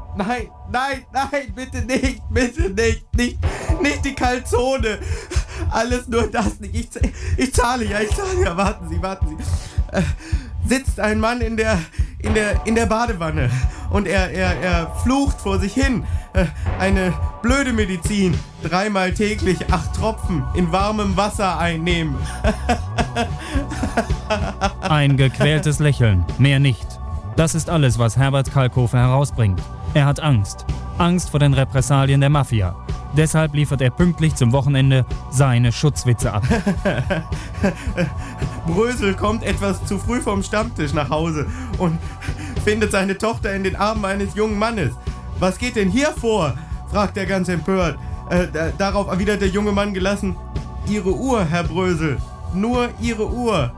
Nein, bitte nicht, nicht die Calzone. Alles nur das nicht. Ich zahle ja, warten Sie. Sitzt ein Mann in der Badewanne und er flucht vor sich hin. Eine blöde Medizin. 3-mal täglich 8 Tropfen in warmem Wasser einnehmen. Ein gequältes Lächeln, mehr nicht. Das ist alles, was Herbert Kalkofe herausbringt. Er hat Angst. Angst vor den Repressalien der Mafia. Deshalb liefert er pünktlich zum Wochenende seine Schutzwitze ab. Brösel kommt etwas zu früh vom Stammtisch nach Hause und findet seine Tochter in den Armen eines jungen Mannes. Was geht denn hier vor? Fragt er ganz empört. Darauf erwidert der junge Mann gelassen: Ihre Uhr, Herr Brösel. Nur Ihre Uhr.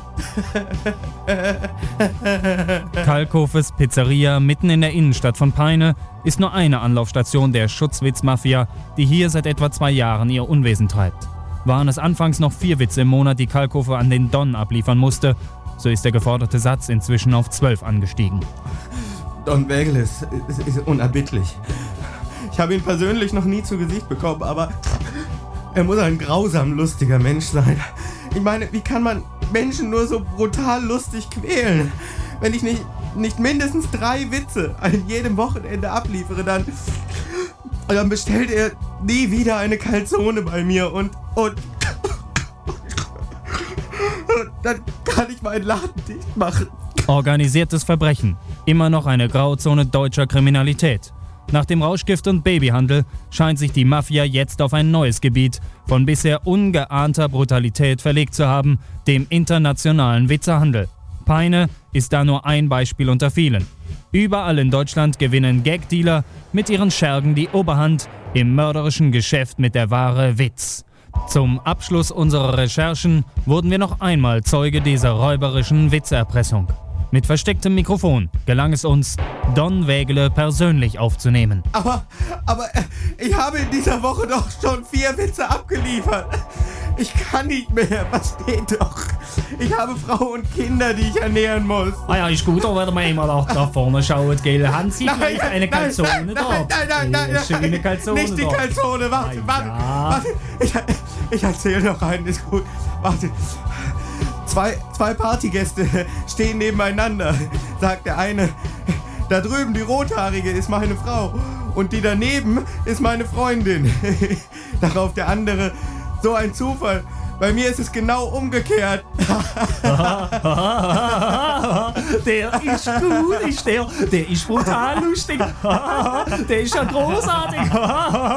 Kalkofes Pizzeria mitten in der Innenstadt von Peine ist nur eine Anlaufstation der Schutzwitz-Mafia, die hier seit etwa 2 Jahren ihr Unwesen treibt. Waren es anfangs noch 4 Witze im Monat, die Kalkofe an den Don abliefern musste, so ist der geforderte Satz inzwischen auf 12 angestiegen. Don Wägele ist unerbittlich. Ich habe ihn persönlich noch nie zu Gesicht bekommen, aber er muss ein grausam lustiger Mensch sein. Ich meine, wie kann man Menschen nur so brutal lustig quälen? Wenn ich nicht mindestens 3 Witze an jedem Wochenende abliefere, dann bestellt er nie wieder eine Calzone bei mir und dann kann ich meinen Laden dicht machen. Organisiertes Verbrechen. Immer noch eine Grauzone deutscher Kriminalität. Nach dem Rauschgift- und Babyhandel scheint sich die Mafia jetzt auf ein neues Gebiet von bisher ungeahnter Brutalität verlegt zu haben, dem internationalen Witzehandel. Peine ist da nur ein Beispiel unter vielen. Überall in Deutschland gewinnen Gagdealer mit ihren Schergen die Oberhand im mörderischen Geschäft mit der Ware Witz. Zum Abschluss unserer Recherchen wurden wir noch einmal Zeuge dieser räuberischen Witzerpressung. Mit verstecktem Mikrofon gelang es uns, Don Wägele persönlich aufzunehmen. Aber ich habe in dieser Woche doch schon 4 Witze abgeliefert. Ich kann nicht mehr, versteht doch. Ich habe Frau und Kinder, die ich ernähren muss. Ja, ist gut, aber wenn wir einmal da vorne schauen, gell? Haben Sie vielleicht eine Calzone da? Nein. Schöne Calzone nicht die da. Calzone, warte. Ich erzähle noch einen, ist gut. Warte. Zwei Partygäste stehen nebeneinander. Sagt der eine: Da drüben die Rothaarige ist meine Frau und die daneben ist meine Freundin. Darauf der andere: So ein Zufall. Bei mir ist es genau umgekehrt. Der ist gut, der ist brutal lustig. Der ist ja großartig.